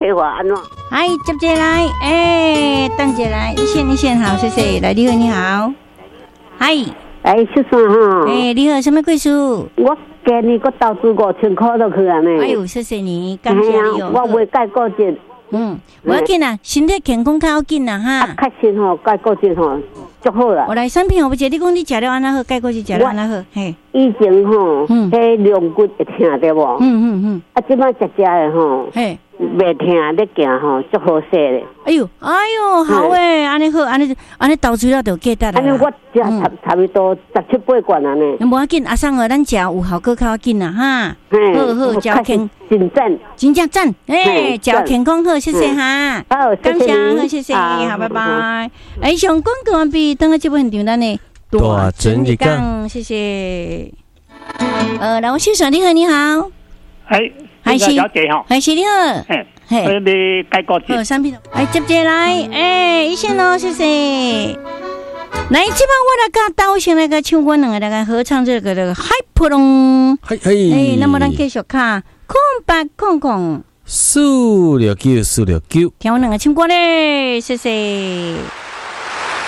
的话安怎？ 哎，接接来，等姐来，你先好，谢谢。来，你好，你好，嗨， 先生哈， 你好，什么贵事？ 我今年我投资5000块落去啊呢。 哎呦，谢谢你，感谢你哦。 我未解过节。 不要紧啦，身体健康较要紧啦哈。 确实吼，解过节吼，足好啦。 我来产品，我不知你讲你食了安那好，解过节食了安那好，嘿。 以前吼，迄龙骨会疼对无？即摆食的吼，嘿。袂疼，咧行吼，足好势咧。 哎呦，好诶，安尼好，安尼投资了就记得啦。 安尼我食差不多17、8罐啊呢。 无要紧，阿桑哦，咱食有效果较要紧啦哈。好，食健真赞， 真正赞，食健康好，谢谢哈。 好， 感谢，好，谢谢，好，拜拜。上广告完毕，等下节目现场咱呢大真日讲，谢谢。来，我先生你好，你好。 还是小姐哈， 还是你好， 你解过节， 产品，接来，一线咯，谢谢。来，这把我来甲导先来个唱，我两个来个合唱这个海普隆，那么咱继续看空白空空 469， 听我两个唱歌嘞，谢谢。